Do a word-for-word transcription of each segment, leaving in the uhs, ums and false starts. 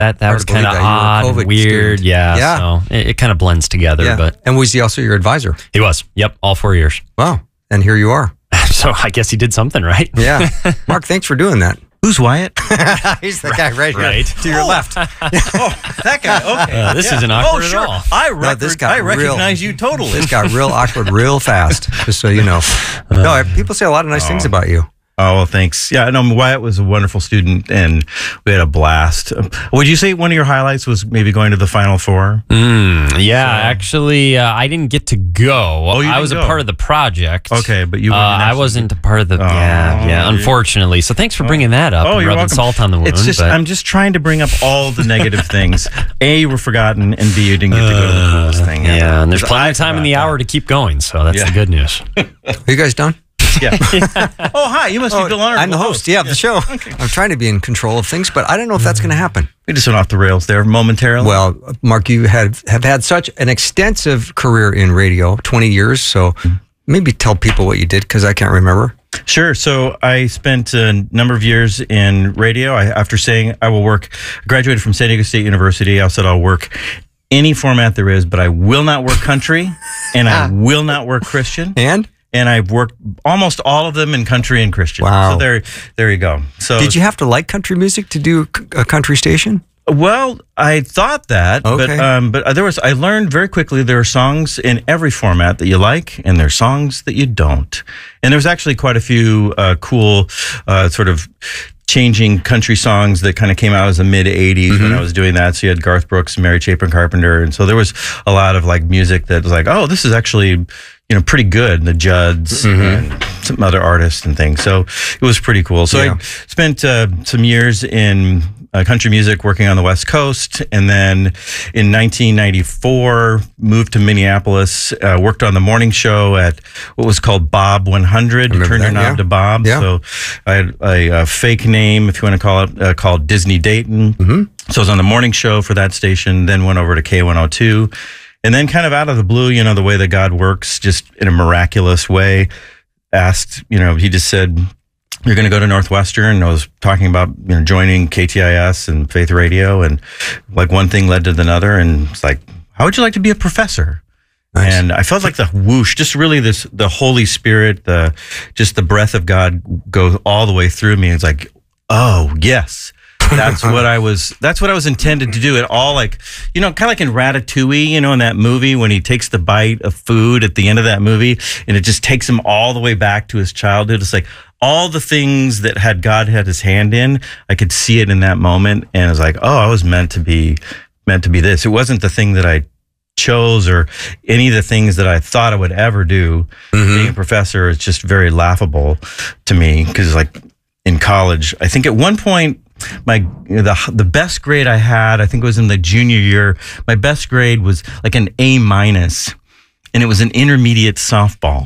that that was kind of odd, and weird. Student. Yeah, yeah. So it, it kind of blends together. Yeah. But and was he also your advisor? He was. Yep, all four years. Wow. And here you are. So I guess he did something right. Yeah. Mark, thanks for doing that. Who's Wyatt? He's the guy right, right. here to your oh. left. Oh, that guy. Okay. Uh, this yeah. isn't awkward oh, sure. at all. I, record, no, this got I recognize real, you totally. This got real awkward real fast, just so you know. No, people say a lot of nice oh. things about you. Oh, well, thanks. Yeah, no, Wyatt was a wonderful student, and we had a blast. Um, would you say one of your highlights was maybe going to the Final Four? Mm, yeah, so. actually, uh, I didn't get to go. Oh, you I was go. a part of the project. Okay, but you were uh, I wasn't a part of the, oh, yeah, yeah, unfortunately. So thanks for bringing that up oh, and you're rubbing welcome. salt on the wound. It's just, but... I'm just trying to bring up all the negative things. A, you were forgotten, and B, you didn't get to go to the coolest thing. Yeah, yeah and there's plenty of time in the hour that. to keep going, so that's yeah. the good news. Are you guys done? Yeah. Oh, hi. You must oh, be Bill Honorable. I'm the host, yeah, of the show. Okay. I'm trying to be in control of things, but I don't know if that's going to happen. We just went off the rails there momentarily. Well, Mark, you have, have had such an extensive career in radio, twenty years, so maybe tell people what you did, because I can't remember. Sure. So I spent a number of years in radio. I, after saying I will work, I graduated from San Diego State University. I said I'll work any format there is, but I will not work country, and I will not work Christian. And? And I've worked almost all of them in country and Christian. Wow. So there, there you go. So did you have to like country music to do a country station? Well, I thought that, okay. but um, but there was. I learned very quickly there are songs in every format that you like, and there are songs that you don't. And there's actually quite a few uh, cool uh, sort of changing country songs that kind of came out as the mid eighties mm-hmm. when I was doing that. So you had Garth Brooks and Mary Chapin Carpenter, and so there was a lot of like music that was like, oh, this is actually, you know, pretty good. The Judds mm-hmm. and some other artists and things. So it was pretty cool. So yeah. I spent uh, some years in uh, country music working on the West Coast, and then in nineteen ninety-four moved to Minneapolis, uh, worked on the morning show at what was called Bob one hundred. Turn your knob yeah. to Bob. Yeah. So I had a, a fake name, if you want to call it, uh, called Disney Dayton. Mm-hmm. So I was on the morning show for that station, then went over to K one oh two. And then kind of out of the blue, you know, the way that God works, just in a miraculous way, asked, you know, he just said, you're going to go to Northwestern. And I was talking about, you know, joining K T I S and Faith Radio. And like one thing led to another. And it's like, how would you like to be a professor? Nice. And I felt like the whoosh, just really this, the Holy Spirit, the, just the breath of God go all the way through me. It's like, oh, yes. That's what I was, that's what I was intended to do. It all like, you know, kind of like in Ratatouille, you know, in that movie when he takes the bite of food at the end of that movie and it just takes him all the way back to his childhood. It's like all the things that had God had his hand in, I could see it in that moment. And it was like, oh, I was meant to be, meant to be this. It wasn't the thing that I chose or any of the things that I thought I would ever do. Mm-hmm. Being a professor is just very laughable to me because like in college, I think at one point, my the the best grade I had, I think it was in the junior year. My best grade was like an A minus, and it was an intermediate softball.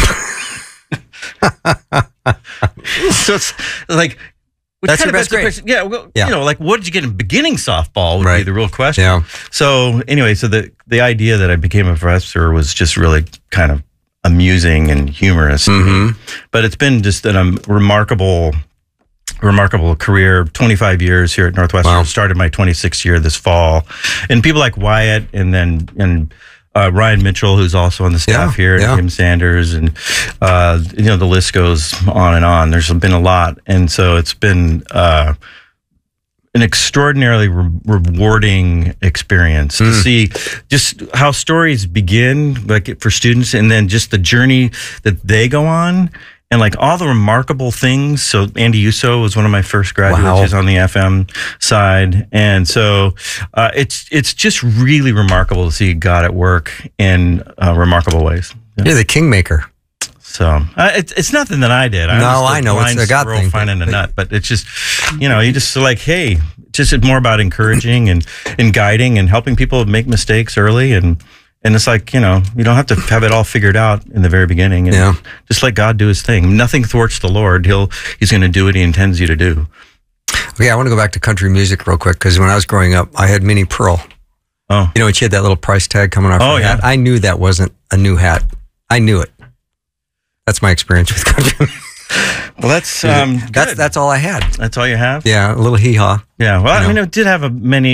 So it's like that's your best grade. Question. Yeah, well, yeah, you know, like what did you get in beginning softball would right. be the real question. Yeah. So anyway, so the the idea that I became a professor was just really kind of amusing and humorous. Mm-hmm. But it's been just an um, remarkable. Remarkable career, twenty-five years here at Northwestern. Wow. Started my twenty-sixth year this fall. And people like Wyatt and then and uh, Ryan Mitchell, who's also on the staff yeah, here, yeah. Tim Sanders, and uh, you know, the list goes on and on. There's been a lot. And so it's been uh, an extraordinarily re- rewarding experience mm. to see just how stories begin, like for students, and then just the journey that they go on. And like all the remarkable things. So Andy Uso was one of my first graduates. Wow. He's on the F M side. And so uh, it's it's just really remarkable to see God at work in uh, remarkable ways. Yeah. You're the kingmaker. So uh, it's it's nothing that I did. I no, I know. It's a God thing. Finding a nut. But it's just, you know, you just like, hey, just it's more about encouraging and, and guiding and helping people make mistakes early. And And it's like, you know, you don't have to have it all figured out in the very beginning. And yeah. just let God do his thing. Nothing thwarts the Lord. He'll He's going to do what he intends you to do. Okay, I want to go back to country music real quick because when I was growing up, I had Minnie Pearl. Oh. You know, when she had that little price tag coming off oh, her yeah. hat. I knew that wasn't a new hat. I knew it. That's my experience with country. Well, that's um, that's that's all I had. That's all you have? Yeah, a little hee haw. Yeah. Well, You I know. mean, it did have a many